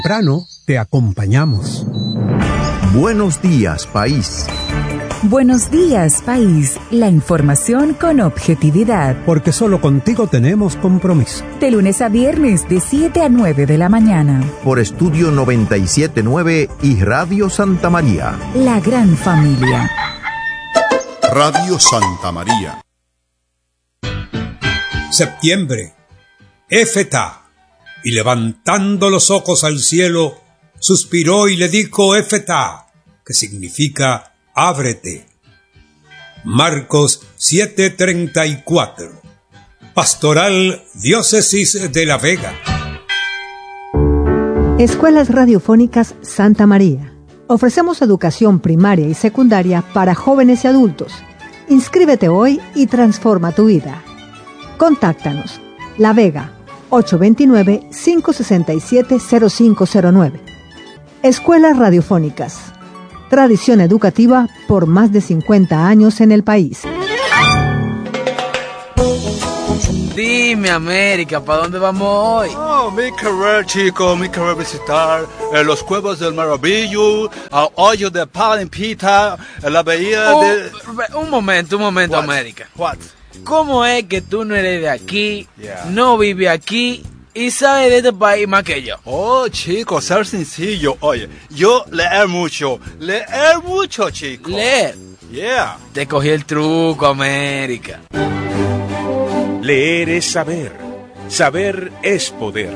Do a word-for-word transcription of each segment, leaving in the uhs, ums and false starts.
Temprano te acompañamos. Buenos días, país. Buenos días, país. La información con objetividad. Porque solo contigo tenemos compromiso. De lunes a viernes, de siete a nueve de la mañana. Por Estudio noventa y siete punto nueve y Radio Santa María. La gran familia. Radio Santa María. Septiembre. Éfeta. Y levantando los ojos al cielo, suspiró y le dijo Éfeta, que significa ábrete. Marcos siete treinta y cuatro. Pastoral Diócesis de La Vega. Escuelas Radiofónicas Santa María. Ofrecemos educación primaria y secundaria para jóvenes y adultos. Inscríbete hoy y transforma tu vida. Contáctanos. La Vega, ocho dos nueve, cinco seis siete, cero cinco cero nueve. Escuelas Radiofónicas. Tradición educativa por más de cincuenta años en el país. Dime, América, ¿para dónde vamos hoy? Oh, mi querer, chico, mi querer visitar eh, los Cuevas del Maravillo, el hoyo de Palimpita, la bahía oh, de... Un momento, un momento, What? América. What? ¿Cómo es que tú no eres de aquí, Yeah. no vives aquí y sabes de este país más que yo? Oh, chico, ser sencillo. Oye, yo leer mucho, leer mucho, chico. Leer. Yeah. Te cogí el truco, América. Leer es saber. Saber es poder.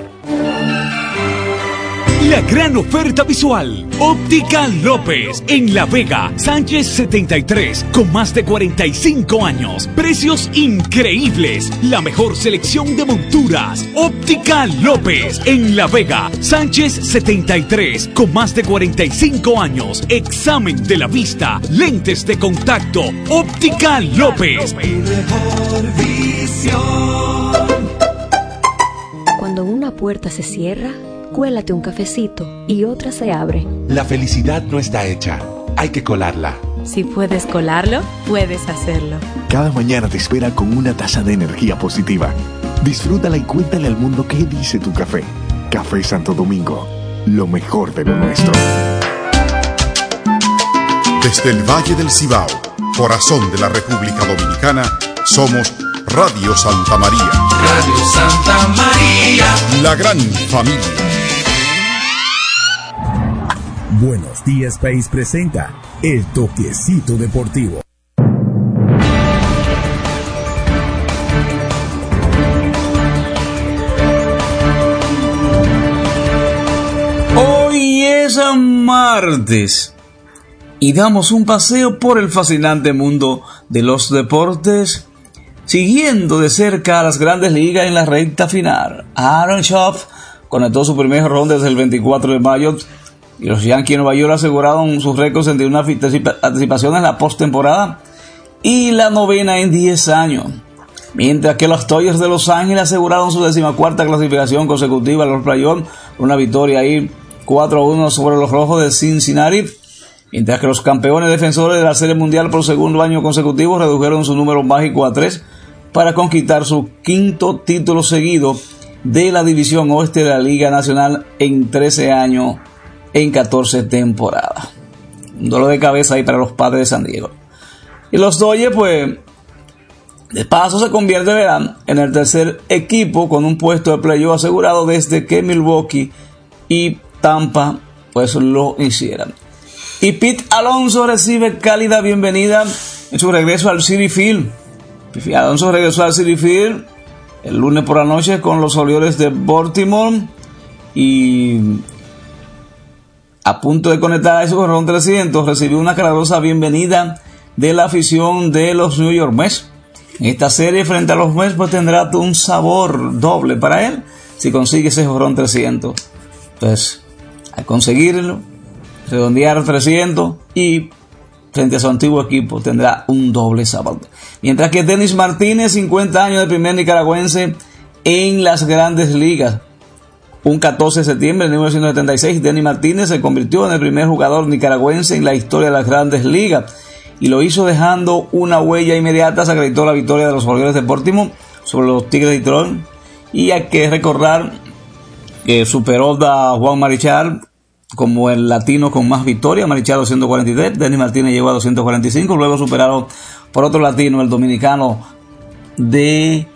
La gran oferta visual. Óptica López. En La Vega, Sánchez setenta y tres. Con más de cuarenta y cinco años. Precios increíbles. La mejor selección de monturas. Óptica López. En La Vega, Sánchez setenta y tres. Con más de cuarenta y cinco años. Examen de la vista. Lentes de contacto. Óptica López. Mejor visión. Cuando una puerta se cierra, cuélate un cafecito y otra se abre. La felicidad no está hecha, hay que colarla. Si puedes colarlo, puedes hacerlo. Cada mañana te espera con una taza de energía positiva. Disfrútala y cuéntale al mundo qué dice tu café. Café Santo Domingo, lo mejor de lo nuestro. Desde el Valle del Cibao, corazón de la República Dominicana, somos Radio Santa María. Radio Santa María. La gran familia. Buenos días, país presenta El Toquecito Deportivo. Hoy es martes y damos un paseo por el fascinante mundo de los deportes, siguiendo de cerca a las grandes ligas en la recta final. Aaron Schaff conectó su primer ronda desde el veinticuatro de mayo y los Yankees de Nueva York aseguraron sus récords en una anticipación en la postemporada y la novena en diez años. Mientras que los Dodgers de Los Ángeles aseguraron su decimacuarta clasificación consecutiva a los playoffs, una victoria ahí cuatro a uno sobre los Rojos de Cincinnati. Mientras que los campeones defensores de la Serie Mundial por segundo año consecutivo redujeron su número mágico a tres para conquistar su quinto título seguido de la División Oeste de la Liga Nacional en trece años, en catorce temporadas. Un dolor de cabeza ahí para los Padres de San Diego. Y los Dodgers, pues, de paso se convierten en el tercer equipo con un puesto de playoff asegurado desde que Milwaukee y Tampa, pues, lo hicieran. Y Pete Alonso recibe cálida bienvenida en su regreso al Citi Field. Pete Alonso regresó al Citi Field el lunes por la noche con los Orioles de Baltimore y a punto de conectar a esos con trescientos recibió una calurosa bienvenida de la afición de los New York Mets. En esta serie frente a los Mets pues tendrá un sabor doble para él si consigue ese jorrón trescientos. Entonces, al conseguirlo, redondear trescientos y frente a su antiguo equipo tendrá un doble sabor. Mientras que Denis Martínez, cincuenta años, de primer nicaragüense en las grandes ligas. Un catorce de septiembre de mil novecientos setenta y seis, Denis Martínez se convirtió en el primer jugador nicaragüense en la historia de las grandes ligas y lo hizo dejando una huella inmediata. Se acreditó la victoria de los Orioles de Baltimore sobre los Tigres de Detroit, y hay que recordar que superó a Juan Marichal como el latino con más victorias. Marichal doscientos cuarenta y tres, Denis Martínez llegó a doscientos cuarenta y cinco, luego superaron por otro latino, el dominicano de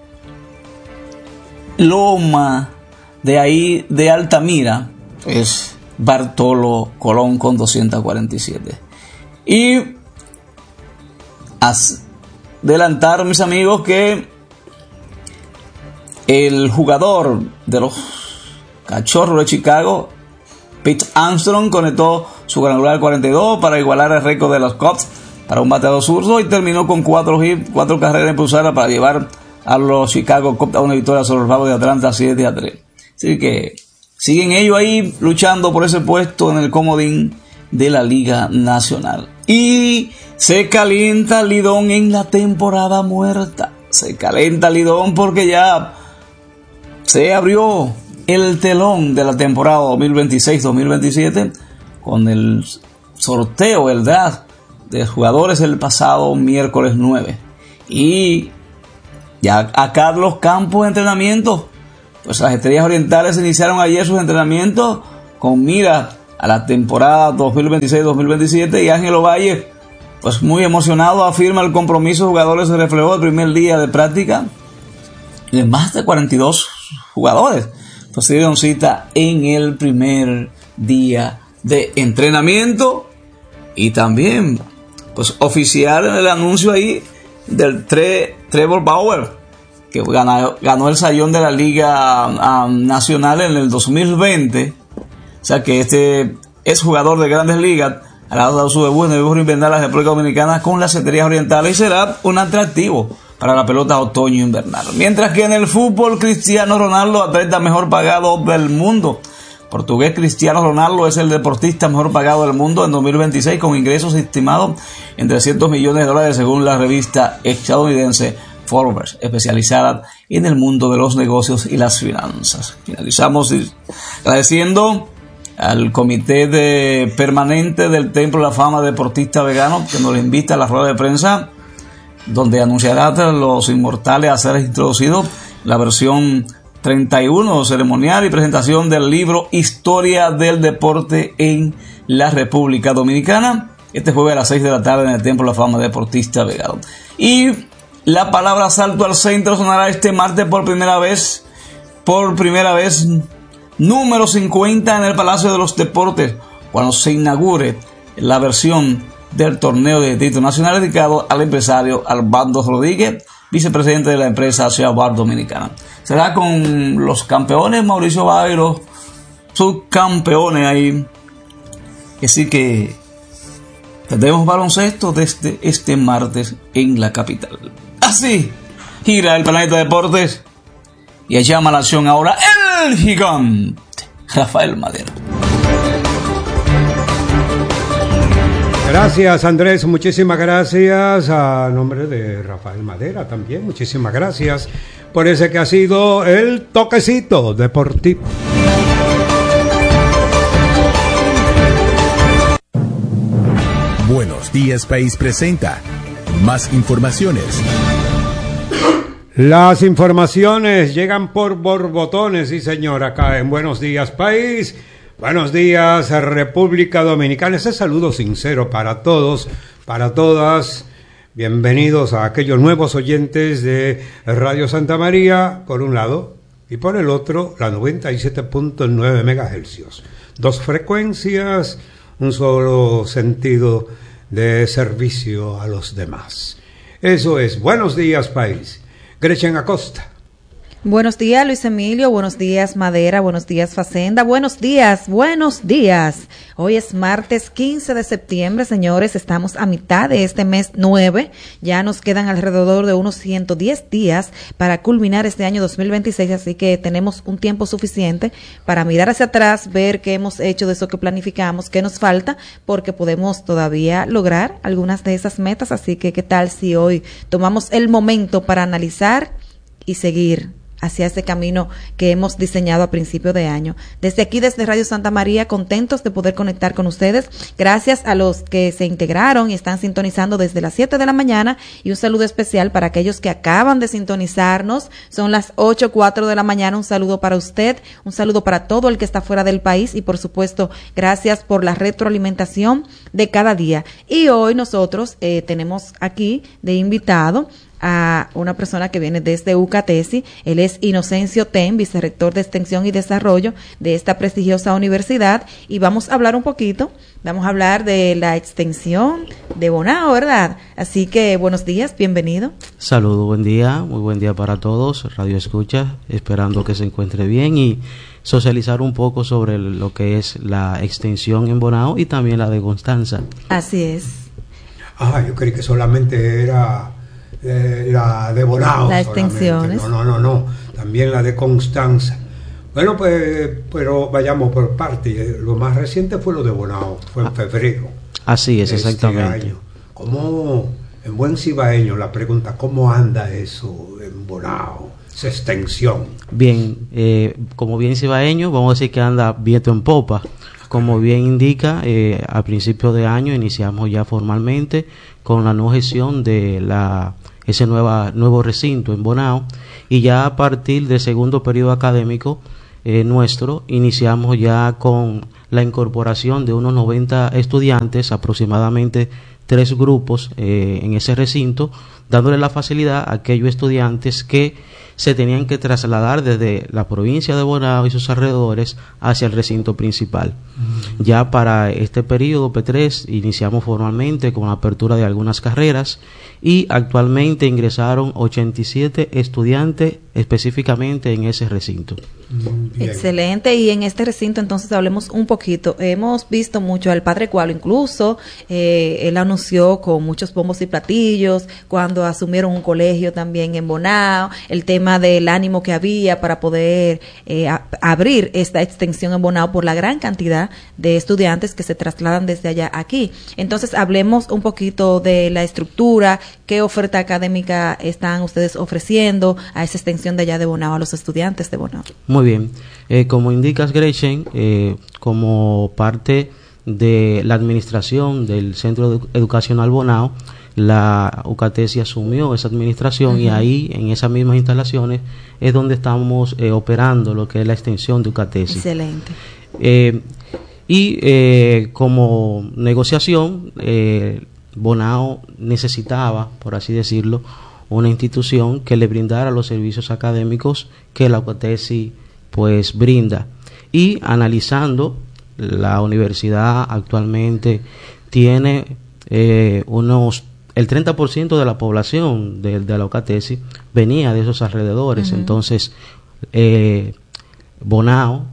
Loma, de ahí de Altamira, es Bartolo Colón con doscientos cuarenta y siete. Y adelantar, mis amigos, que el jugador de los Cachorros de Chicago, Pete Armstrong, conectó su cuadrangular cuarenta y dos para igualar el récord de los Cubs para un bateador zurdo y terminó con cuatro hits, cuatro carreras impulsadas para llevar a los Chicago Cubs a una victoria sobre los Bravos de Atlanta siete a tres. Así que siguen ellos ahí luchando por ese puesto en el comodín de la Liga Nacional. Y se calienta Lidón en la temporada muerta. Se calienta Lidón porque ya se abrió el telón de la temporada dos mil veintiséis dos mil veintisiete con el sorteo, el draft de jugadores el pasado miércoles nueve. Y ya a Carlos Campos de entrenamiento, pues las Estrellas Orientales iniciaron ayer sus entrenamientos con mira a la temporada dos mil veintiséis dos mil veintisiete, y Ángel Ovalle, pues muy emocionado, afirma el compromiso de jugadores. Se reflejó el primer día de práctica de más de cuarenta y dos jugadores, pues se dieron cita en el primer día de entrenamiento. Y también pues oficial el anuncio ahí del tre, Trevor Bauer, que ganó, ganó el sayón de la Liga um, Nacional en el dos mil veinte. O sea que este es jugador de Grandes Ligas, ha dado su debut en el béisbol invernal de la República Dominicana con las Estrellas Orientales, y será un atractivo para la pelota otoño-invernal. Mientras que en el fútbol, Cristiano Ronaldo, atleta mejor pagado del mundo. Portugués Cristiano Ronaldo es el deportista mejor pagado del mundo en dos mil veintiséis, con ingresos estimados en trescientos millones de dólares según la revista estadounidense Forbes, especializada en el mundo de los negocios y las finanzas. Finalizamos agradeciendo al comité de permanente del Templo de la Fama Deportista Vegano, que nos invita a la rueda de prensa, donde anunciará a los inmortales a ser introducidos la versión treinta y uno ceremonial y presentación del libro Historia del Deporte en la República Dominicana, este jueves a las seis de la tarde en el Templo de la Fama Deportista Vegano. Y la palabra salto al centro sonará este martes por primera vez, por primera vez, número cincuenta en el Palacio de los Deportes, cuando se inaugure la versión del torneo de Distrito Nacional dedicado al empresario Armando Rodríguez, vicepresidente de la empresa Ciudad Bar Dominicana. Será con los campeones Mauricio Báez, los subcampeones ahí. Así que tendremos baloncesto desde este martes en la capital. Así gira el planeta Deportes y llama a la acción ahora el gigante Rafael Madera. Gracias, Andrés, muchísimas gracias. A nombre de Rafael Madera también, muchísimas gracias por ese que ha sido el toquecito deportivo. Buenos Días País presenta más informaciones. Las informaciones llegan por borbotones, sí señor, acá en Buenos Días País. Buenos días, República Dominicana. Ese saludo sincero para todos, para todas. Bienvenidos a aquellos nuevos oyentes de Radio Santa María, por un lado, y por el otro, la noventa y siete punto nueve megahercios. Dos frecuencias, un solo sentido de servicio a los demás. Eso es Buenos Días País. Gretchen Acosta. Buenos días, Luis Emilio, buenos días, Madera, buenos días, Facenda, buenos días, buenos días. Hoy es martes quince de septiembre, señores, estamos a mitad de este mes nueve, ya nos quedan alrededor de unos ciento diez días para culminar este año dos mil veintiséis, así que tenemos un tiempo suficiente para mirar hacia atrás, ver qué hemos hecho de eso que planificamos, qué nos falta, porque podemos todavía lograr algunas de esas metas, así que qué tal si hoy tomamos el momento para analizar y seguir hacia ese camino que hemos diseñado a principio de año. Desde aquí, desde Radio Santa María, contentos de poder conectar con ustedes. Gracias a los que se integraron y están sintonizando desde las siete de la mañana, y un saludo especial para aquellos que acaban de sintonizarnos. Son las ocho cuatro de la mañana. Un saludo para usted, un saludo para todo el que está fuera del país, y por supuesto, gracias por la retroalimentación de cada día. Y hoy nosotros eh, tenemos aquí de invitado a una persona que viene desde UCATESI. Él es Inocencio Ten, vicerrector de Extensión y Desarrollo de esta prestigiosa universidad, y vamos a hablar un poquito, vamos a hablar de la extensión de Bonao, ¿verdad? Así que buenos días, bienvenido. Saludos, buen día, muy buen día para todos, Radio Escucha, esperando que se encuentre bien y socializar un poco sobre lo que es la extensión en Bonao y también la de Constanza. Así es. Ah, yo creí que solamente era Eh, la de Bonao, las extensiones. No, no, no, no, también la de Constanza. Bueno, pues, pero vayamos por parte. Lo más reciente fue lo de Bonao, fue en febrero. Así es, exactamente. Este año. ¿Cómo, en buen cibaeño, la pregunta, cómo anda eso en Bonao, esa extensión? Bien, eh, como bien cibaeño, vamos a decir que anda viento en popa. Como bien indica, eh, a principio de año iniciamos ya formalmente con la no gestión de la ese nueva, nuevo recinto en Bonao, y ya a partir del segundo periodo académico eh, nuestro iniciamos ya con la incorporación de unos noventa estudiantes, aproximadamente tres grupos eh, en ese recinto, dándole la facilidad a aquellos estudiantes que se tenían que trasladar desde la provincia de Bonao y sus alrededores hacia el recinto principal. Mm. Ya para este periodo P tres iniciamos formalmente con la apertura de algunas carreras, y actualmente ingresaron ochenta y siete estudiantes específicamente en ese recinto. Bien. Excelente. Y en este recinto entonces hablemos un poquito. Hemos visto mucho al Padre Cualo, incluso eh, él anunció con muchos bombos y platillos cuando asumieron un colegio también en Bonao, el tema del ánimo que había para poder eh, a, abrir esta extensión en Bonao por la gran cantidad de estudiantes que se trasladan desde allá aquí. Entonces hablemos un poquito de la estructura, qué oferta académica están ustedes ofreciendo a esa extensión de allá de Bonao, a los estudiantes de Bonao. Muy bien, eh, como indicas, Gretchen, eh, como parte de la administración del Centro Edu- Educacional Bonao, la UCATESI asumió esa administración. Uh-huh. Y ahí, en esas mismas instalaciones, es donde estamos eh, operando lo que es la extensión de UCATESI. Excelente. Eh, y eh, como negociación, eh, Bonao necesitaba, por así decirlo, una institución que le brindara los servicios académicos que la UCATESI pues brinda. Y analizando, la universidad actualmente tiene eh, unos el treinta por ciento de la población de, de la UCATESI venía de esos alrededores. Uh-huh. Entonces eh, Bonao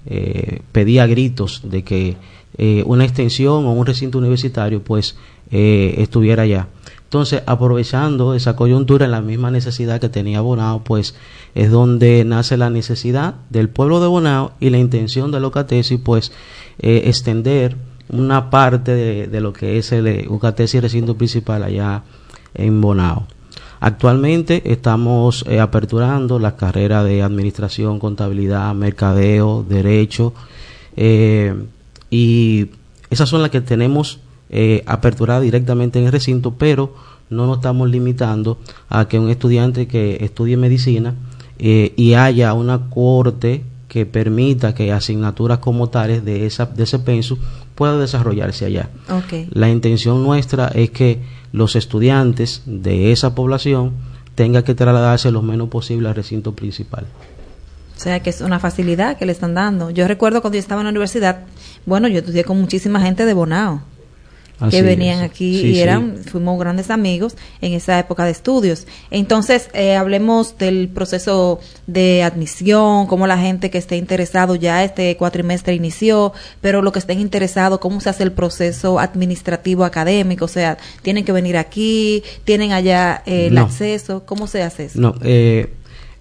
eh, pedía a gritos de que eh, una extensión o un recinto universitario pues eh, estuviera allá. Entonces, aprovechando esa coyuntura, en la misma necesidad que tenía Bonao, pues es donde nace la necesidad del pueblo de Bonao y la intención de la UCATESI, pues eh, extender una parte de, de lo que es el UCATESI recinto principal allá en Bonao. Actualmente estamos eh, aperturando las carreras de administración, contabilidad, mercadeo, derecho, eh, y esas son las que tenemos Eh, aperturada directamente en el recinto, pero no nos estamos limitando a que un estudiante que estudie medicina eh, y haya una cohorte que permita que asignaturas como tales de esa de ese pensum pueda desarrollarse allá. Okay. La intención nuestra es que los estudiantes de esa población tengan que trasladarse lo menos posible al recinto principal. O sea, que es una facilidad que le están dando. Yo recuerdo cuando yo estaba en la universidad, bueno, yo estudié con muchísima gente de Bonao. Así que venían es. aquí sí, y eran sí. fuimos grandes amigos en esa época de estudios. Entonces, eh, hablemos del proceso de admisión, cómo la gente que esté interesado, ya este cuatrimestre inició, pero lo que estén interesados, cómo se hace el proceso administrativo académico, o sea, tienen que venir aquí, tienen allá eh, el no. acceso, ¿cómo se hace eso? No, eh,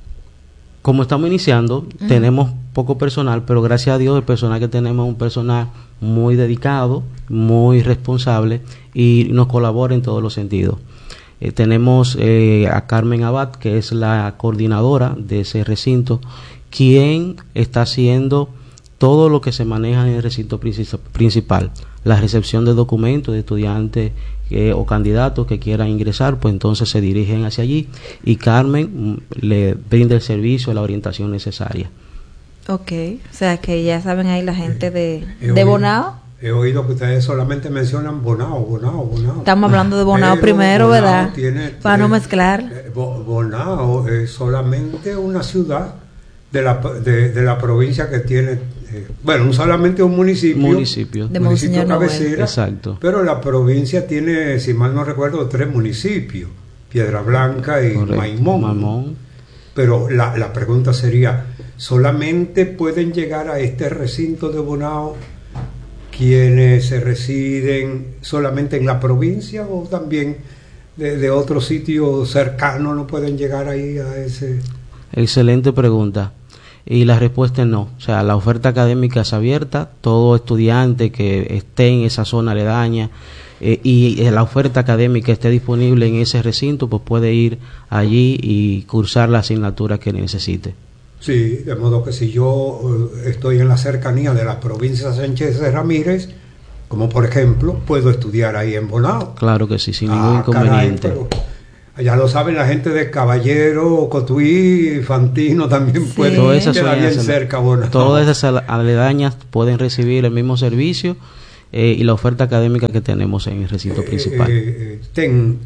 como estamos iniciando, uh-huh. tenemos poco personal, pero gracias a Dios el personal que tenemos es un personal muy dedicado, muy responsable y nos colabora en todos los sentidos. Eh, tenemos eh, a Carmen Abad, que es la coordinadora de ese recinto, quien está haciendo todo lo que se maneja en el recinto principal, la recepción de documentos de estudiantes eh, o candidatos que quieran ingresar, pues entonces se dirigen hacia allí y Carmen mm, le brinda el servicio, la orientación necesaria. Ok, o sea que ya saben ahí la gente de, He de oído- Bonao. He oído que ustedes solamente mencionan Bonao, Bonao, Bonao. Estamos hablando de Bonao Pero primero, Bonao ¿verdad? tiene- Para no tiene- mezclar. eh, Bo- Bonao es solamente una ciudad de la, de, de la provincia que tiene, eh, bueno, solamente un municipio. Municipio. De municipio Monseñor Noel. cabecera. Exacto. Pero la provincia tiene, si mal no recuerdo, tres municipios: Piedra Blanca y Correcto. Maimón. Maimón. Pero la, la pregunta sería, ¿solamente pueden llegar a este recinto de Bonao quienes se residen solamente en la provincia o también de, de otro sitio cercano no pueden llegar ahí a ese? Excelente pregunta. Y la respuesta es no. O sea, la oferta académica es abierta. Todo estudiante que esté en esa zona aledaña eh, y eh, la oferta académica esté disponible en ese recinto, pues puede ir allí y cursar la asignatura que necesite. Sí, de modo que si yo eh, estoy en la cercanía de la provincia de Sánchez de Ramírez, como por ejemplo, puedo estudiar ahí en Bonao. Claro que sí, sin ningún Ah, caray, inconveniente. pero ya lo saben la gente de Caballero, Cotuí, Fantino también Sí. puede Todas esas quedar bien zonas, cerca Bonao. todas esas ale- aledañas pueden recibir el mismo servicio eh, y la oferta académica que tenemos en el recinto principal. Eh, eh, ten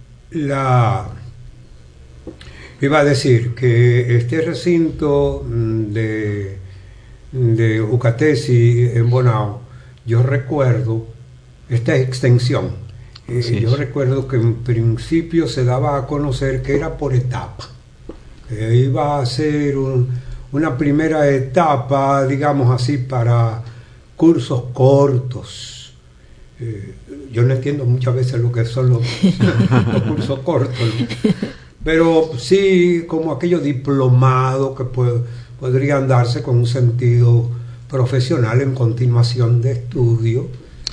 la iba a decir que este recinto mm, de de Ucatesi en Bonao, yo recuerdo esta extensión, eh, Así yo es. recuerdo que en principio se daba a conocer que era por etapa, que iba a ser un- una primera etapa, digamos así, para cursos cortos. Eh, yo no entiendo muchas veces lo que son los, los cursos cortos, ¿no? Pero sí como aquellos diplomados que puede- podrían darse con un sentido profesional en continuación de estudio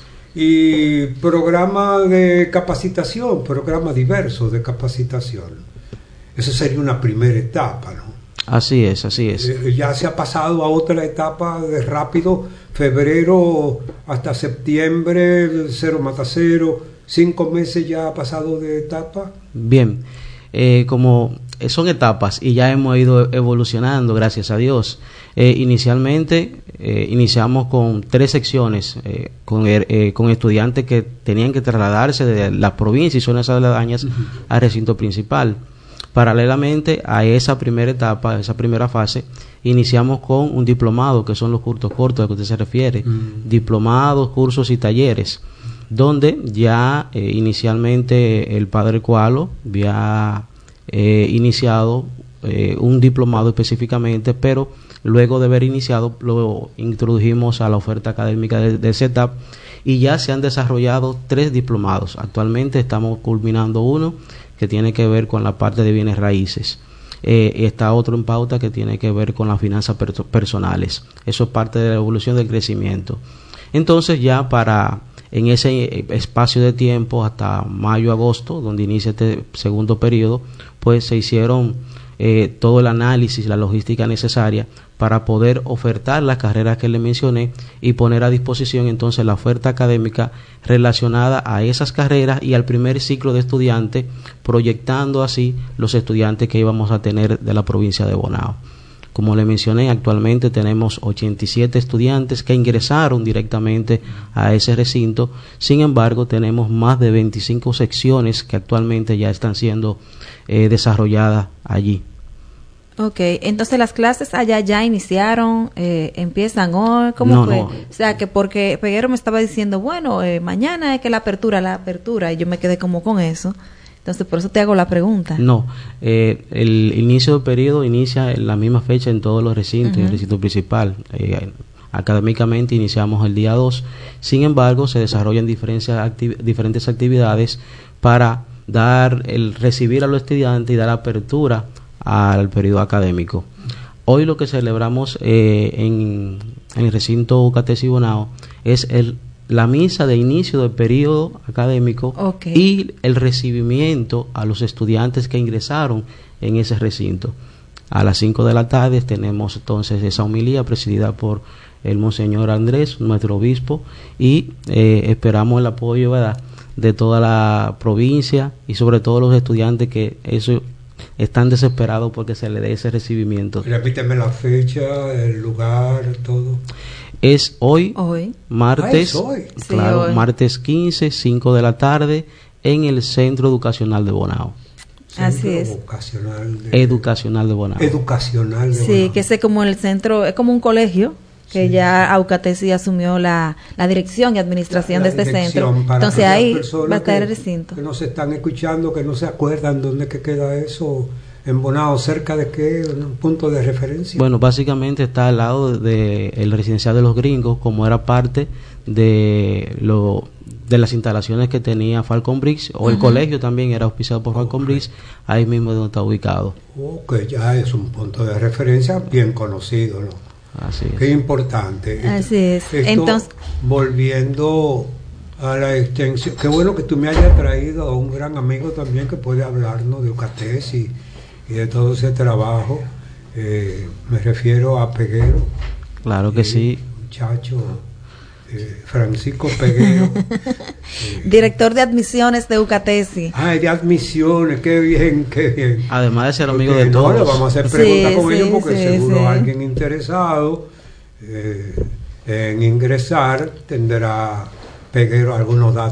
y programa de capacitación, programas diversos de capacitación. Eso sería una primera etapa, ¿no? Así es, así es. Eh, ya se ha pasado a otra etapa de rápido, febrero hasta septiembre, cero mata cero, cinco meses ya ha pasado de etapa. Bien, eh, como eh, son etapas y ya hemos ido evolucionando, gracias a Dios. Eh, inicialmente eh, iniciamos con tres secciones, eh, con, er- eh, con estudiantes que tenían que trasladarse de la provincia y zonas aledañas al recinto principal. Paralelamente a esa primera etapa, a esa primera fase, iniciamos con un diplomado, que son los cursos cortos a que usted se refiere, Mm. diplomados, cursos y talleres, donde ya eh, inicialmente el padre Cualo había eh, iniciado eh, un diplomado específicamente, pero luego de haber iniciado lo introdujimos a la oferta académica de, de C E T A P y ya se han desarrollado tres diplomados. Actualmente estamos culminando uno que tiene que ver con la parte de bienes raíces. Eh, está otro en pauta que tiene que ver con las finanzas per- personales. Eso es parte de la evolución del crecimiento. Entonces ya para en ese espacio de tiempo hasta mayo-agosto, donde inicia este segundo periodo, pues se hicieron eh, todo el análisis, la logística necesaria para poder ofertar las carreras que le mencioné y poner a disposición entonces la oferta académica relacionada a esas carreras y al primer ciclo de estudiantes, proyectando así los estudiantes que íbamos a tener de la provincia de Bonao. Como le mencioné, actualmente tenemos ochenta y siete estudiantes que ingresaron directamente a ese recinto. Sin embargo, tenemos más de veinticinco secciones que actualmente ya están siendo eh, desarrolladas allí. Ok, entonces las clases allá ya iniciaron, eh, empiezan hoy, ¿cómo No, fue? no. O sea, que porque Peguero me estaba diciendo, bueno, eh, mañana es que la apertura, la apertura, y yo me quedé como con eso. Entonces, por eso te hago la pregunta. No, eh, el inicio del periodo inicia en la misma fecha en todos los recintos, Ujú. el recinto principal. Eh, académicamente iniciamos el día dos, sin embargo se desarrollan diferentes, acti- diferentes actividades para dar el recibir a los estudiantes y dar apertura al periodo académico. Hoy lo que celebramos eh, en, en el recinto Ucatesi Bonao es el la misa de inicio del periodo académico okay. y el recibimiento a los estudiantes que ingresaron en ese recinto. A las cinco de la tarde tenemos entonces esa homilía presidida por el Monseñor Andrés, nuestro obispo, y eh, esperamos el apoyo, ¿verdad?, de toda la provincia y sobre todo los estudiantes que eso están desesperados porque se le dé ese recibimiento. Repíteme la fecha, el lugar, todo. Es hoy, hoy. martes, ah, es hoy. claro, sí, hoy. martes quince, cinco de la tarde, en el Centro Educacional de Bonao. Centro Así es. Educacional de, Educacional de Bonao. Educacional de Sí, Bonao. que es como el centro, es como un colegio que sí. ya Aucatesi asumió la, la dirección y administración la, la de este centro. Para Entonces ahí va a estar que, el recinto. Que no se están escuchando, que no se acuerdan dónde que queda eso, en Bonao, cerca de qué, un punto de referencia. Bueno, básicamente está al lado de el residencial de los gringos, como era parte de lo de las instalaciones que tenía Falcon Briggs, o uh-huh. el colegio también era auspiciado por Falcon okay. Briggs, ahí mismo es donde está ubicado. Ok, ya es un punto de referencia bien conocido, ¿no? Así es. Qué importante. Así es. Esto, Entonces, volviendo a la extensión, qué bueno que tú me hayas traído a un gran amigo también que puede hablarnos de Eucatesi y de todo ese trabajo. Eh, me refiero a Peguero. Claro que eh, sí. Muchacho. Eh, Francisco Peguero, eh, director de admisiones de Eucatesi. Ay, de admisiones, qué bien, qué bien. Además de ser amigo porque de no, todos. le vamos a hacer preguntas sí, con sí, ellos porque sí, seguro sí. alguien interesado eh, en ingresar tendrá Peguero algunos datos